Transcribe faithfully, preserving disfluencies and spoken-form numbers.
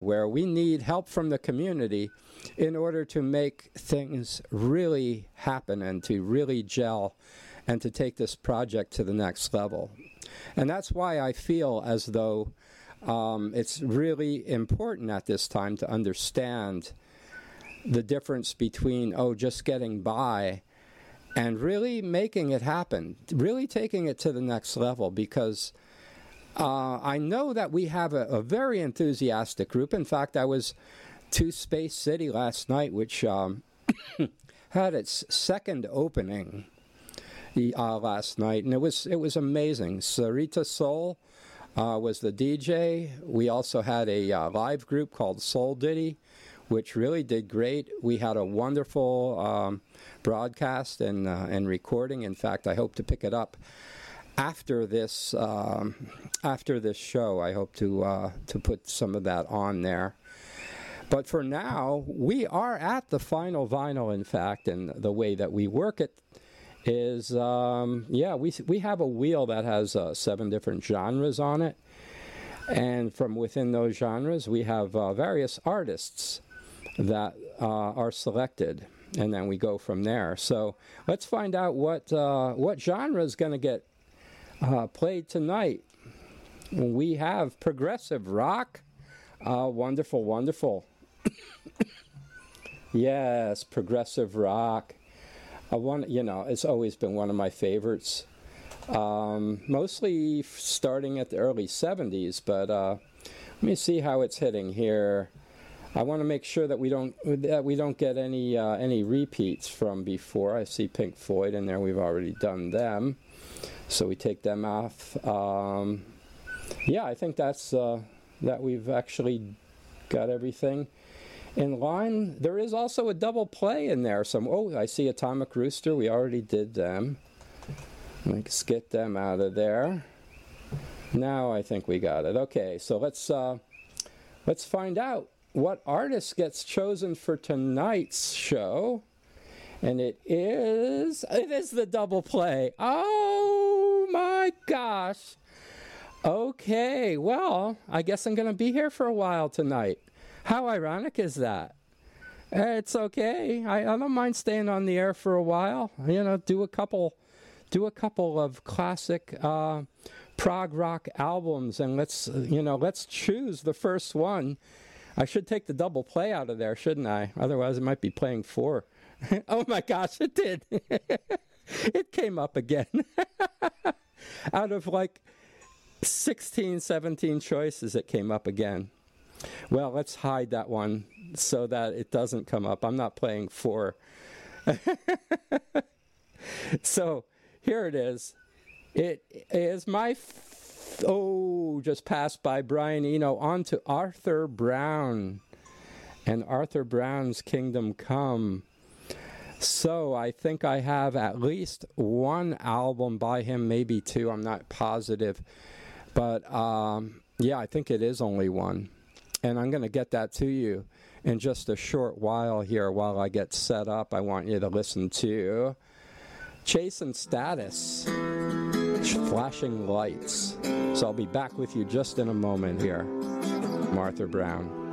where we need help from the community in order to make things really happen and to really gel and to take this project to the next level. And that's why I feel as though um, it's really important at this time to understand the difference between, oh, just getting by and really making it happen, really taking it to the next level, because uh, I know that we have a, a very enthusiastic group. In fact, I was to Space City last night, which um, had its second opening uh, last night, and it was it was amazing. Sarita Soul uh, was the D J. We also had a uh, live group called Soul Diddy, which really did great. We had a wonderful um, broadcast and uh, and recording. In fact, I hope to pick it up after this um, after this show. I hope to uh, to put some of that on there. But for now, we are at the final vinyl. In fact, and the way that we work it is, um, yeah, we we have a wheel that has uh, seven different genres on it, and from within those genres, we have uh, various artists that uh, are selected, and then we go from there. So let's find out what uh, what genre is going to get uh, played tonight. We have progressive rock. Uh, wonderful, wonderful. Yes, progressive rock. I want, you know, it's always been one of my favorites. Um, mostly starting at the early seventies, but uh, let me see how it's hitting here. I want to make sure that we don't that we don't get any uh, any repeats from before. I see Pink Floyd in there. We've already done them, so we take them off. Um, yeah, I think that's uh, that we've actually got everything in line. There is also a double play in there. Some oh, I see Atomic Rooster. We already did them. Let's get them out of there. Now I think we got it. Okay, so let's uh, let's find out what artist gets chosen for tonight's show. And it is it is the double play. Oh my gosh. Okay, well, I guess I'm going to be here for a while tonight. How ironic is that? It's okay. I, I don't mind staying on the air for a while. You know, do a couple do a couple of classic uh, prog rock albums, and let's you know, let's choose the first one. I should take the double play out of there, shouldn't I? Otherwise, it might be playing four. Oh my gosh, it did. It came up again. Out of like sixteen, seventeen choices, it came up again. Well, let's hide that one so that it doesn't come up. I'm not playing four. So here it is. It is my... F- oh, just passed by Brian Eno. On to Arthur Brown. And Arthur Brown's Kingdom Come. So I think I have at least one album by him, maybe two. I'm not positive. But um, yeah, I think it is only one. And I'm going to get that to you in just a short while here while I get set up. I want you to listen to Chase and Status, Flashing Lights. So I'll be back with you just in a moment here. Arthur Brown.